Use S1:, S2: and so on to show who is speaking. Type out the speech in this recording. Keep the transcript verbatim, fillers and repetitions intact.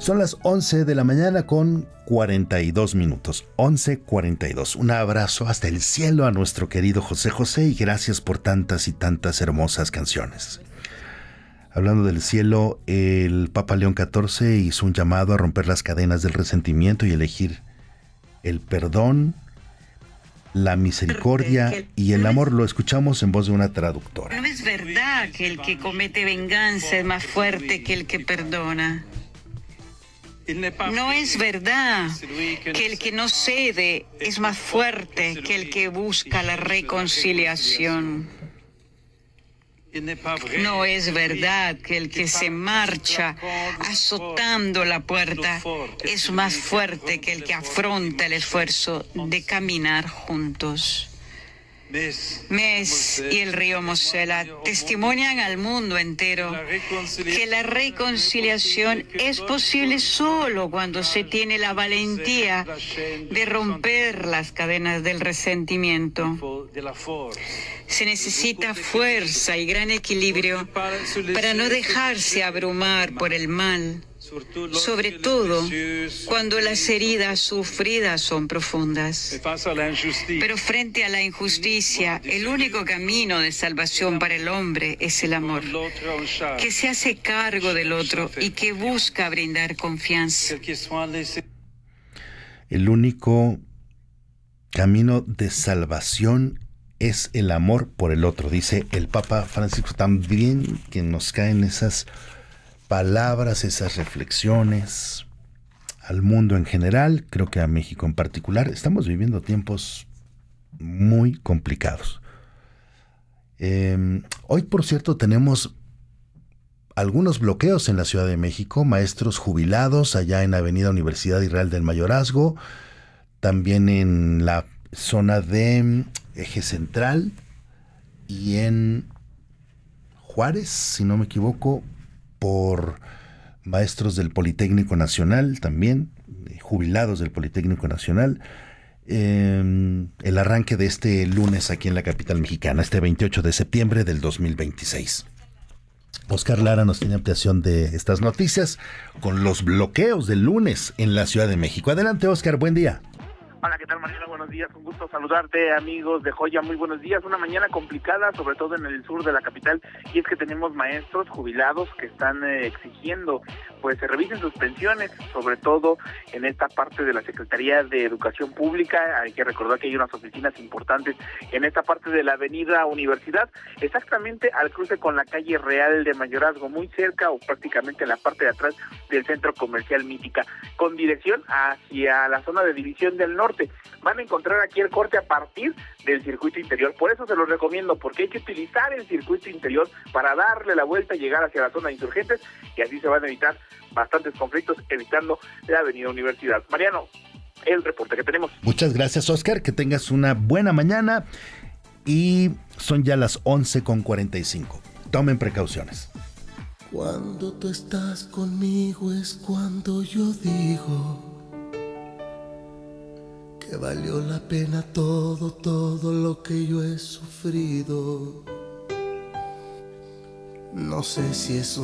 S1: Son las once de la mañana con cuarenta y dos minutos. once cuarenta y dos. Un abrazo hasta el cielo a nuestro querido José José y gracias por tantas y tantas hermosas canciones. Hablando del cielo, el Papa León catorce hizo un llamado a romper las cadenas del resentimiento y elegir el perdón, la misericordia y el amor. Lo escuchamos en voz de una traductora.
S2: No es verdad que el que comete venganza es más fuerte que el que perdona. No es verdad que el que no cede es más fuerte que el que busca la reconciliación. No es verdad que el que se marcha azotando la puerta es más fuerte que el que afronta el esfuerzo de caminar juntos. Mes y el río Mosela testimonian al mundo entero que la reconciliación es posible solo cuando se tiene la valentía de romper las cadenas del resentimiento. Se necesita fuerza y gran equilibrio para no dejarse abrumar por el mal, sobre todo cuando las heridas sufridas son profundas. Pero frente a la injusticia, el único camino de salvación para el hombre es el amor, que se hace cargo del otro y que busca brindar confianza.
S1: El único camino de salvación es el amor por el otro, dice el Papa Francisco. También que nos caen esas palabras, esas reflexiones al mundo en general, creo que a México en particular. Estamos viviendo tiempos muy complicados. Eh, hoy, por cierto, tenemos algunos bloqueos en la Ciudad de México, maestros jubilados allá en Avenida Universidad Israel del Mayorazgo, también en la zona de Eje Central y en Juárez, si no me equivoco, por maestros del Politécnico Nacional también, jubilados del Politécnico Nacional. Eh, el arranque de este lunes aquí en la capital mexicana, este veintiocho de septiembre del dos mil veintiséis. Oscar Lara nos tiene ampliación de estas noticias con los bloqueos del lunes en la Ciudad de México. Adelante, Oscar, buen día.
S3: Hola, ¿qué tal, Mariano? Buenos días, un gusto saludarte, amigos de Joya, muy buenos días. Una mañana complicada, sobre todo en el sur de la capital, y es que tenemos maestros jubilados que están eh, exigiendo pues se revisen sus pensiones, sobre todo en esta parte de la Secretaría de Educación Pública. Hay que recordar que hay unas oficinas importantes en esta parte de la Avenida Universidad, exactamente al cruce con la calle Real de Mayorazgo, muy cerca o prácticamente en la parte de atrás del Centro Comercial Mítica, con dirección hacia la zona de División del Norte. Van a encontrar aquí el corte a partir del circuito interior, por eso se los recomiendo, porque hay que utilizar el circuito interior para darle la vuelta y llegar hacia la zona de Insurgentes, y así se van a evitar bastantes conflictos, evitando la Avenida Universidad. Mariano, el reporte que tenemos.
S1: Muchas gracias, Oscar, que tengas una buena mañana, y son ya las once con cuarenta y cinco. Tomen precauciones.
S4: Cuando tú estás conmigo es cuando yo digo que valió la pena todo, todo lo que yo he sufrido. No sé si es